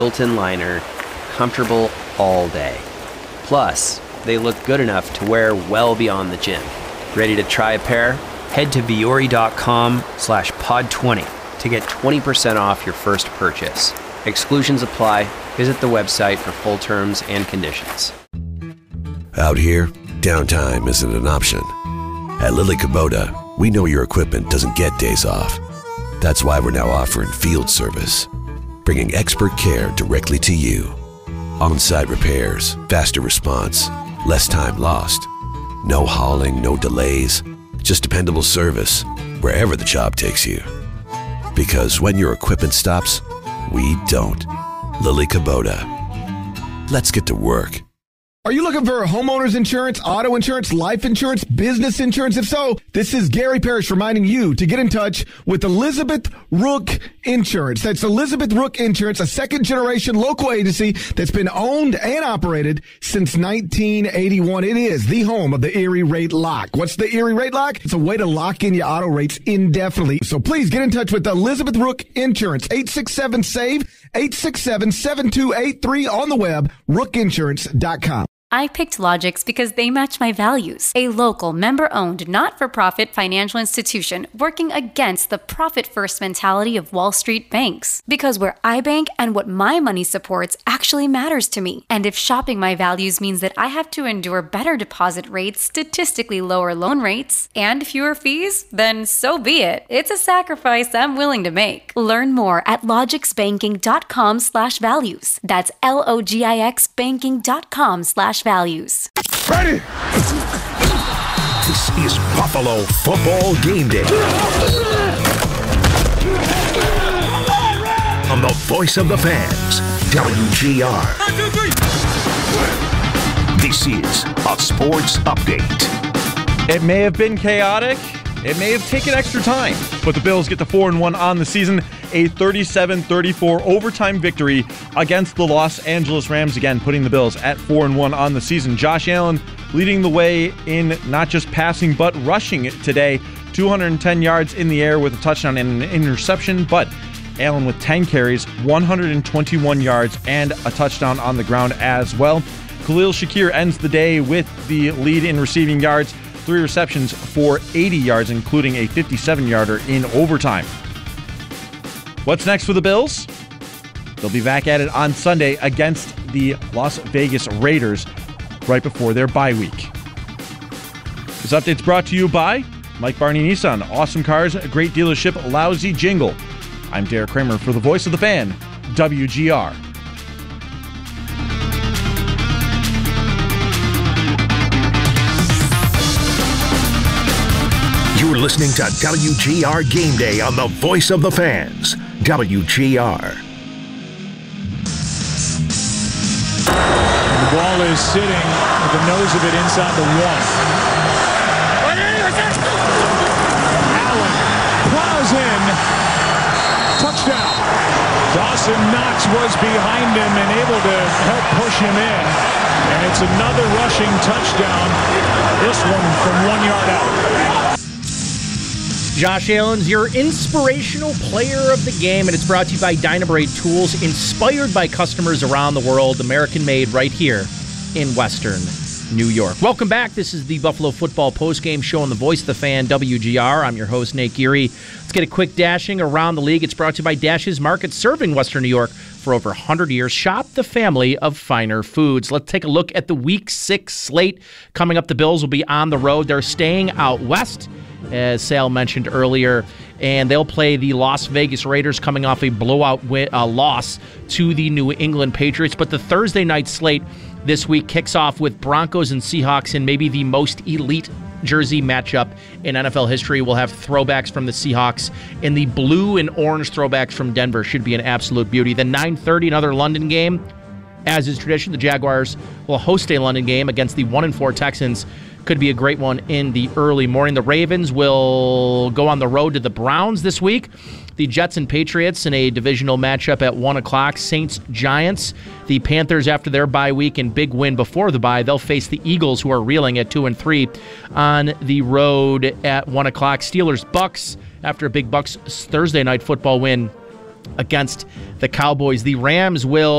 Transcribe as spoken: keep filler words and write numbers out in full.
built-in liner, comfortable all day. Plus, they look good enough to wear well beyond the gym. Ready to try a pair? Head to vuori.com slash pod 20 to get twenty percent off your first purchase. Exclusions apply. Visit the website for full terms and conditions. Out here, downtime isn't an option. At Lily Kubota, we know your equipment doesn't get days off. That's why we're now offering field service, bringing expert care directly to you. On-site repairs, faster response, less time lost. No hauling, no delays, just dependable service wherever the job takes you. Because when your equipment stops, we don't. Lily Kubota. Let's get to work. Are you looking for homeowners insurance, auto insurance, life insurance, business insurance? If so, this is Gary Parrish reminding you to get in touch with Elizabeth Rook Insurance. That's Elizabeth Rook Insurance, a second-generation local agency that's been owned and operated since nineteen eighty-one. It is the home of the Erie Rate Lock. What's the Erie Rate Lock? It's a way to lock in your auto rates indefinitely. So please get in touch with Elizabeth Rook Insurance, eight six seven, S A V E, eight six seven, seven two eight three on the web, rook insurance dot com. I picked Logix because they match my values. A local, member-owned, not-for-profit financial institution working against the profit-first mentality of Wall Street banks. Because where I bank and what my money supports actually matters to me. And if shopping my values means that I have to endure better deposit rates, statistically lower loan rates, and fewer fees, then so be it. It's a sacrifice I'm willing to make. Learn more at logixbanking.com slash values. That's L-O-G-I-X banking.com slash values. Ready! This is Buffalo Football Game Day. On the voice of the fans, W G R. One, two, three. This is a sports update. It may have been chaotic. It may have taken extra time, but the Bills get to four and one on the season, a thirty-seven thirty-four overtime victory against the Los Angeles Rams, again putting the Bills at four and one on the season. Josh Allen leading the way in not just passing but rushing today, two hundred ten yards in the air with a touchdown and an interception, but Allen with ten carries, one hundred twenty-one yards and a touchdown on the ground as well. Khalil Shakir ends the day with the lead in receiving yards, three receptions for eighty yards, including a fifty-seven yarder in overtime. What's next for the Bills? They'll be back at it on Sunday against the Las Vegas Raiders right before their bye week. This update's brought to you by Mike Barney Nissan. Awesome cars, great dealership, lousy jingle. I'm Derek Kramer for the voice of the fan, W G R. You're listening to W G R Game Day on the voice of the fans, W G R. The ball is sitting with the nose of it inside the one. Allen plows in. Touchdown. Dawson Knox was behind him and able to help push him in. And it's another rushing touchdown. This one from one yard out. Josh Allen's your inspirational player of the game, and it's brought to you by Dynabrade Tools, inspired by customers around the world, American-made right here in Western New York. Welcome back. This is the Buffalo Football Postgame Show on the voice of the fan, W G R. I'm your host, Nate Geary. Let's get a quick dashing around the league. It's brought to you by Dash's Market, serving Western New York for over one hundred years. Shop the family of finer foods. Let's take a look at the Week six slate. Coming up, the Bills will be on the road. They're staying out west, as Sal mentioned earlier, and they'll play the Las Vegas Raiders, coming off a blowout win, uh, loss to the New England Patriots. But the Thursday night slate this week kicks off with Broncos and Seahawks in maybe the most elite jersey matchup in N F L history. We'll have throwbacks from the Seahawks, and the blue and orange throwbacks from Denver should be an absolute beauty. Then nine thirty, another London game. As is tradition, the Jaguars will host a London game against the one and four Texans. Could be a great one in the early morning. The Ravens will go on the road to the Browns this week. The Jets and Patriots in a divisional matchup at one o'clock. Saints, Giants. The Panthers, after their bye week and big win before the bye, they'll face the Eagles, who are reeling at two and three, on the road at one o'clock. Steelers, Bucks, after a big Bucks Thursday night football win against the Cowboys. The Rams will